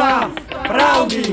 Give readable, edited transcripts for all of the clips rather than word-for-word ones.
Ústa pravdy.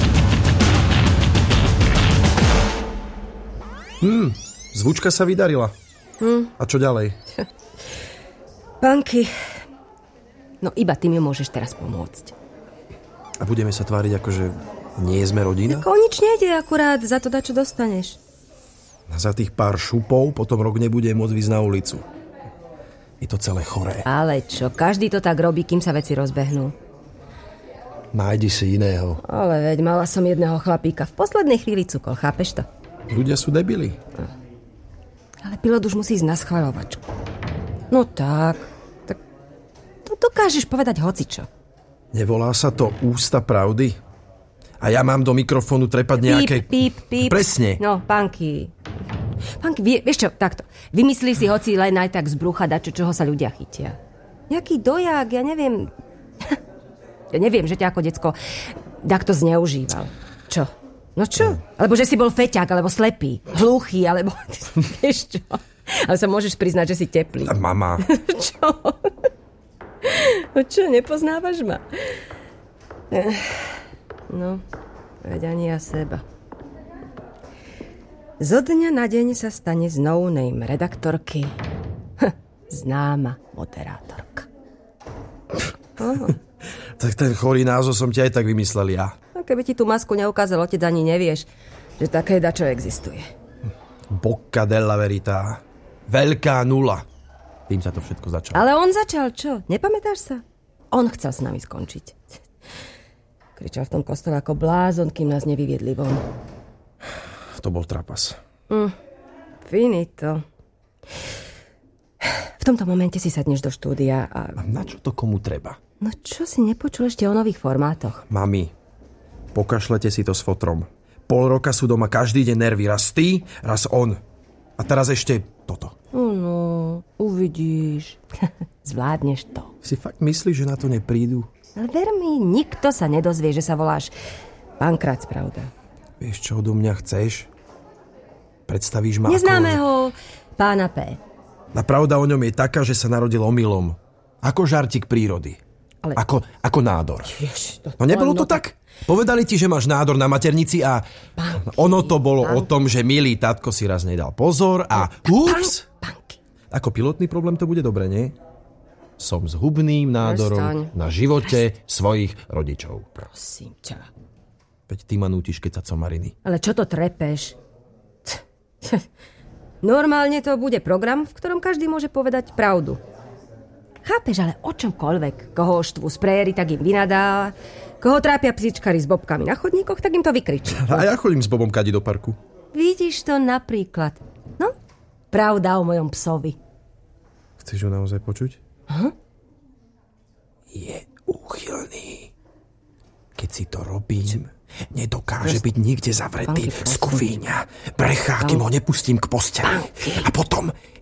Zvučka sa vydarila. A čo ďalej? Panky. No iba ty mi môžeš teraz pomôcť. A budeme sa tváriť ako, že nie sme rodina? Ako nič nejde, akurát za to čo dostaneš. Za tých pár šupov potom rok nebude môcť vyjsť na ulicu. Je to celé choré. Ale čo, každý to tak robí, kým sa veci rozbehnú. Nájdi si iného. Ale veď, mala som jedného chlapíka. V poslednej chvíli cukol, chápeš to? Ľudia sú debili. Ale pilot už musí ísť na schvaľovačku. No tak to dokážeš povedať hocičo. Nevolá sa to Ústa pravdy? A ja mám do mikrofónu trepať nejaké... Píp. Presne. No, Panky, vieš čo, takto. Vymyslí si hoci len aj tak z brucha čoho sa ľudia chytia. Nejaký dojak, ja neviem... Ja neviem, že ťa ako decko takto zneužíval. Čo? No čo? Alebo že si bol feťák, alebo slepý, hluchý, alebo... Vieš čo? Ale sa môžeš priznať, že si teplý. Mama. Čo? No čo, nepoznávaš ma? No, veď ani ja seba. Zo dňa na deň sa stane z no-name redaktorky známa moderátorka. Tak ten chorý názov som ti aj tak vymyslel ja. No, keby ti tú masku neukázal otec, ani nevieš, že také dačo existuje. Bocca della verità. Veľká nula. Tým sa to všetko začalo. Ale on začal, čo? Nepamätáš sa? On chcel s nami skončiť. Kričal v tom kostole ako blázon, kým nás nevyviedli von. To bol trapas. Finito. V tomto momente si sadneš do štúdia a... A na čo to komu treba? No čo si nepočul ešte o nových formátoch? Mami, pokašlete si to s fotrom. Pol roka sú doma každý deň nervy. Raz ty, raz on. A teraz ešte toto. No, uvidíš. Zvládneš to. Si fakt myslíš, že na to neprídu? Ale ver mi, nikto sa nedozvie, že sa voláš Pankrác, pravda. Vieš, čo odo mňa chceš? Predstavíš ma neznámeho pána P. A pravda o ňom je taká, že sa narodil omylom. Ako žartik prírody. Ale... Ako nádor. No nebolo to tak? Povedali ti, že máš nádor na maternici a ono to bolo o tom, že milý tatko si raz nedal pozor a ups! Ako pilotný problém to bude dobre, nie? Som s hubným nádorom na živote svojich rodičov. Prosím ťa. Veď ty ma nútiš kecať somariny. Ale čo to trepeš? Normálne to bude program, v ktorom každý môže povedať pravdu. Chápeš, ale o čomkoľvek. Koho štvú sprejery, tak im vynadá. Koho trápia psíčkari s bobkami na chodníkoch, tak im to vykričí. A ja chodím s Bobom kadi do parku. Vidíš to napríklad. No, pravda o mojom psovi. Chceš ho naozaj počuť? Aha. Je úchylný. Keď si to robím, nedokáže byť nikde zavretý. Skúvíňa, brechá, kým ho nepustím k posteli. A potom